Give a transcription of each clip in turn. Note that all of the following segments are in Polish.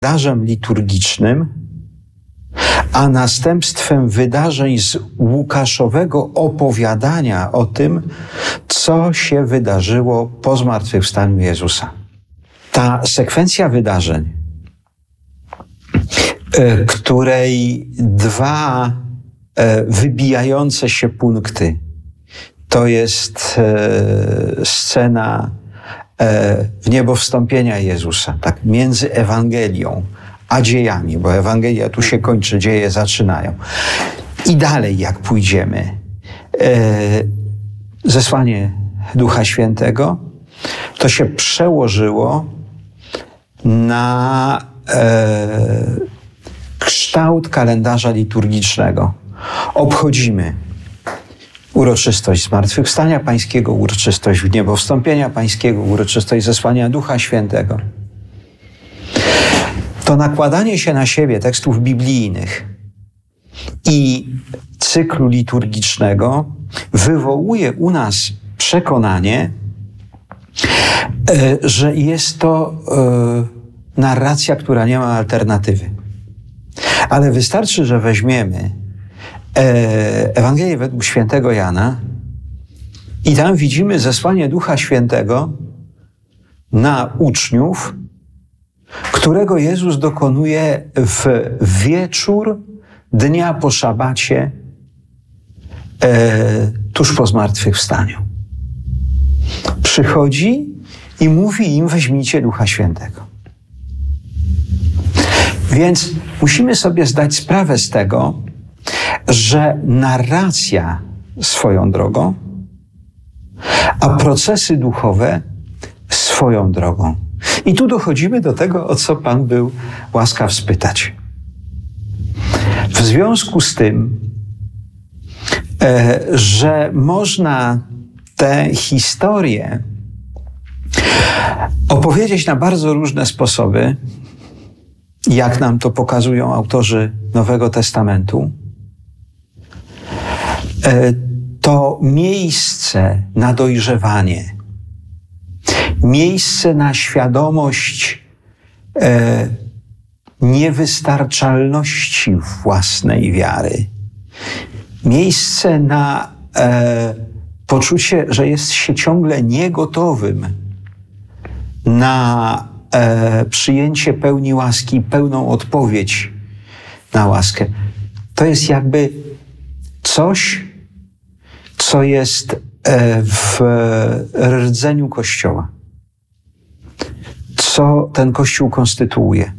wydarzeń liturgicznym, a następstwem wydarzeń z Łukaszowego opowiadania o tym, co się wydarzyło po zmartwychwstaniu Jezusa. Ta sekwencja wydarzeń, której dwa wybijające się punkty to jest scena wniebowstąpienia Jezusa, tak, między Ewangelią a dziejami, bo Ewangelia tu się kończy, dzieje zaczynają. I dalej, jak pójdziemy, zesłanie Ducha Świętego, to się przełożyło na kształt kalendarza liturgicznego. Obchodzimy uroczystość Zmartwychwstania Pańskiego, uroczystość Wniebowstąpienia Pańskiego, uroczystość zesłania Ducha Świętego. To nakładanie się na siebie tekstów biblijnych i cyklu liturgicznego wywołuje u nas przekonanie, że jest to narracja, która nie ma alternatywy. Ale wystarczy, że weźmiemy Ewangelię według świętego Jana i tam widzimy zesłanie Ducha Świętego na uczniów, którego Jezus dokonuje w wieczór dnia po szabacie, tuż po zmartwychwstaniu. Przychodzi i mówi im: weźmijcie Ducha Świętego. Więc musimy sobie zdać sprawę z tego, że narracja swoją drogą, a procesy duchowe swoją drogą. I tu dochodzimy do tego, o co Pan był łaskaw spytać. W związku z tym, że można tę historię opowiedzieć na bardzo różne sposoby, jak nam to pokazują autorzy Nowego Testamentu, to miejsce na dojrzewanie, miejsce na świadomość niewystarczalności własnej wiary, miejsce na poczucie, że jest się ciągle niegotowym na przyjęcie pełni łaski, pełną odpowiedź na łaskę. To jest jakby coś, co jest w rdzeniu Kościoła. Co ten Kościół konstytuuje.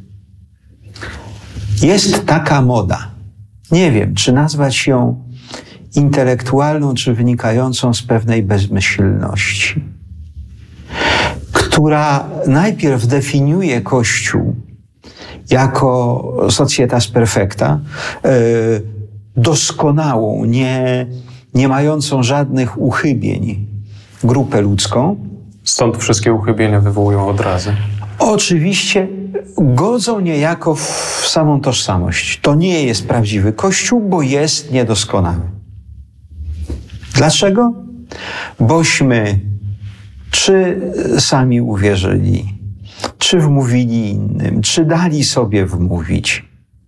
Jest taka moda. Nie wiem, czy nazwać ją intelektualną, czy wynikającą z pewnej bezmyślności, która najpierw definiuje Kościół jako societas perfecta, doskonałą, nie mającą żadnych uchybień grupę ludzką. Stąd wszystkie uchybienia wywołują odrazy. Oczywiście godzą niejako w samą tożsamość. To nie jest prawdziwy Kościół, bo jest niedoskonały. Dlaczego? Bośmy czy sami uwierzyli, czy wmówili innym, czy dali sobie wmówić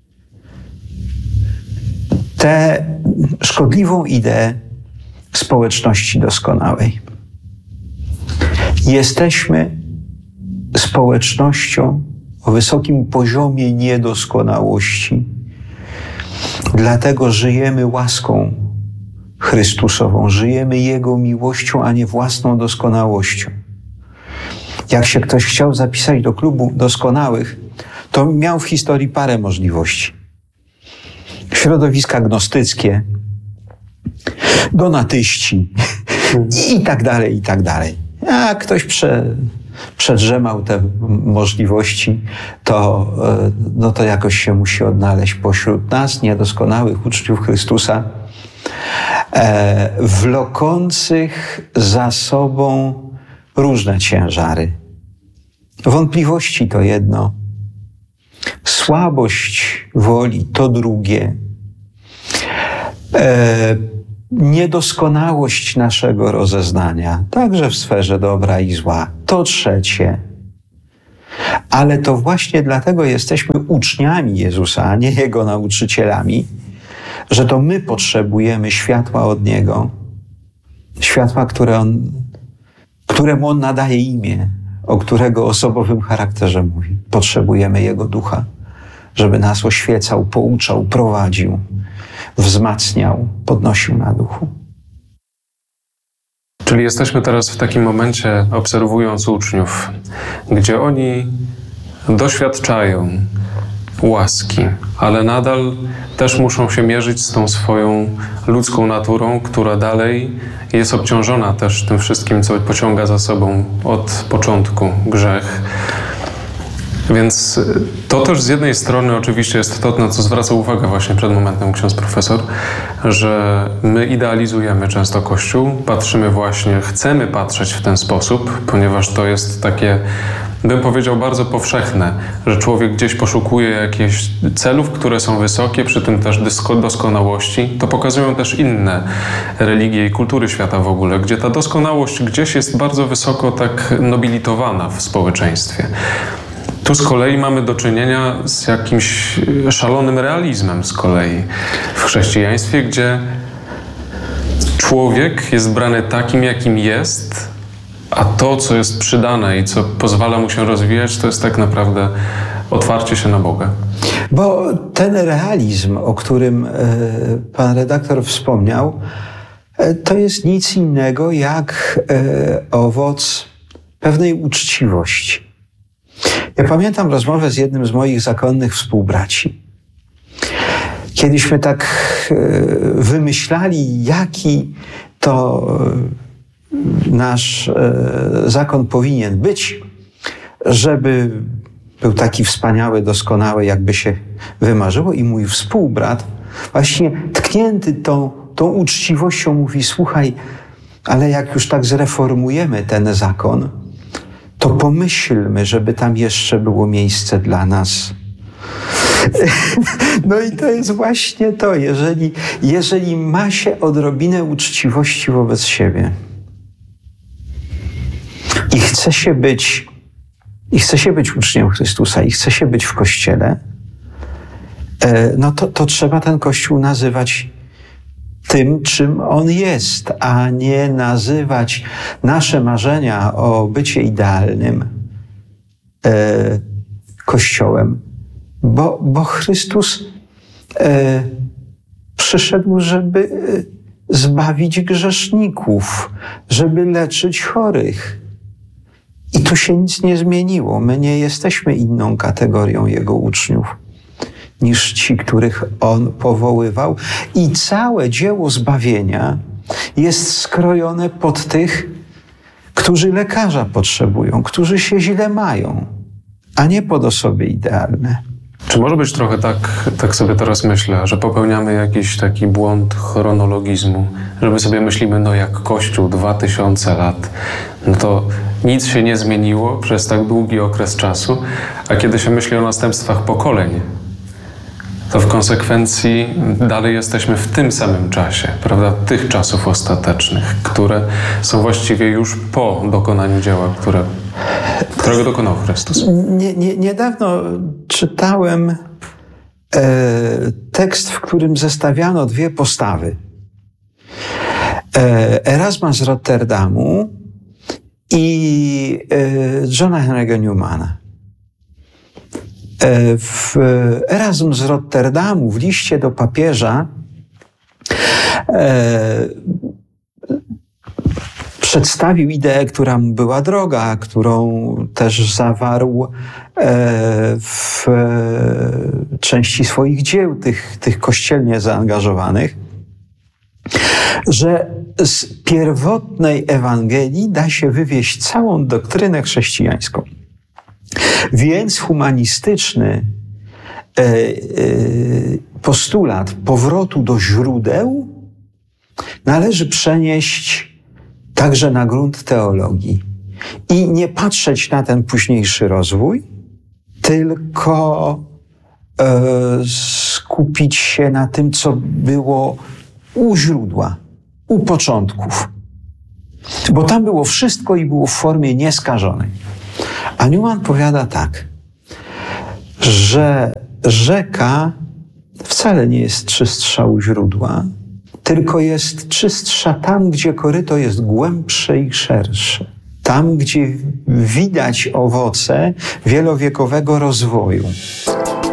tę szkodliwą ideę społeczności doskonałej. Jesteśmy społecznością o wysokim poziomie niedoskonałości, dlatego żyjemy łaską Chrystusową, żyjemy Jego miłością, a nie własną doskonałością. Jak się ktoś chciał zapisać do klubu doskonałych, to miał w historii parę możliwości. Środowiska gnostyckie, donatyści i tak dalej, i tak dalej. A ktoś przedrzemał te możliwości, to jakoś się musi odnaleźć pośród nas, niedoskonałych uczniów Chrystusa, wlokących za sobą różne ciężary. Wątpliwości to jedno, słabość woli to drugie, niedoskonałość naszego rozeznania, także w sferze dobra i zła, to trzecie. Ale to właśnie dlatego jesteśmy uczniami Jezusa, a nie Jego nauczycielami, że to my potrzebujemy światła od Niego, światła, któremu On nadaje imię, o którego osobowym charakterze mówi. Potrzebujemy Jego Ducha, żeby nas oświecał, pouczał, prowadził, wzmacniał, podnosił na duchu. Czyli jesteśmy teraz w takim momencie, obserwując uczniów, gdzie oni doświadczają łaski, ale nadal też muszą się mierzyć z tą swoją ludzką naturą, która dalej jest obciążona też tym wszystkim, co pociąga za sobą od początku grzech. Więc to też z jednej strony oczywiście jest to, na co zwraca uwagę właśnie przed momentem ksiądz profesor, że my idealizujemy często Kościół, chcemy patrzeć w ten sposób, ponieważ to jest takie, bym powiedział, bardzo powszechne, że człowiek gdzieś poszukuje jakichś celów, które są wysokie, przy tym też doskonałości. To pokazują też inne religie i kultury świata w ogóle, gdzie ta doskonałość gdzieś jest bardzo wysoko tak nobilitowana w społeczeństwie. Tu z kolei mamy do czynienia z jakimś szalonym realizmem z kolei w chrześcijaństwie, gdzie człowiek jest brany takim, jakim jest, a to, co jest przydane i co pozwala mu się rozwijać, to jest tak naprawdę otwarcie się na Boga. Bo ten realizm, o którym pan redaktor wspomniał, to jest nic innego jak owoc pewnej uczciwości. Ja pamiętam rozmowę z jednym z moich zakonnych współbraci. Kiedyśmy tak wymyślali, jaki to nasz zakon powinien być, żeby był taki wspaniały, doskonały, jakby się wymarzyło. I mój współbrat, właśnie tknięty tą uczciwością, mówi: słuchaj, ale jak już tak zreformujemy ten zakon, to pomyślmy, żeby tam jeszcze było miejsce dla nas. No i to jest właśnie to, jeżeli ma się odrobinę uczciwości wobec siebie i chce się być uczniem Chrystusa i chce się być w Kościele, no to trzeba ten Kościół nazywać tym, czym on jest, a nie nazywać nasze marzenia o bycie idealnym Kościołem. Bo Chrystus przyszedł, żeby zbawić grzeszników, żeby leczyć chorych. I tu się nic nie zmieniło. My nie jesteśmy inną kategorią Jego uczniów niż ci, których On powoływał. I całe dzieło zbawienia jest skrojone pod tych, którzy lekarza potrzebują, którzy się źle mają, a nie pod osoby idealne. Czy może być trochę tak sobie teraz myślę, że popełniamy jakiś taki błąd chronologizmu, że my sobie myślimy, no jak Kościół 2000 lat, no to nic się nie zmieniło przez tak długi okres czasu, a kiedy się myśli o następstwach pokoleń, to w konsekwencji dalej jesteśmy w tym samym czasie, prawda, tych czasów ostatecznych, które są właściwie już po dokonaniu dzieła, którego dokonał Chrystus. Niedawno czytałem tekst, w którym zestawiano dwie postawy. Erasma z Rotterdamu i Johna Henry'ego Newmana. Erasm z Rotterdamu w liście do papieża przedstawił ideę, która mu była droga, którą też zawarł w części swoich dzieł, tych kościelnie zaangażowanych, że z pierwotnej Ewangelii da się wywieźć całą doktrynę chrześcijańską. Więc humanistyczny postulat powrotu do źródeł należy przenieść także na grunt teologii i nie patrzeć na ten późniejszy rozwój, tylko skupić się na tym, co było u źródła, u początków. Bo tam było wszystko i było w formie nieskażonej. A Newman powiada tak, że rzeka wcale nie jest czystsza u źródła, tylko jest czystsza tam, gdzie koryto jest głębsze i szersze. Tam, gdzie widać owoce wielowiekowego rozwoju.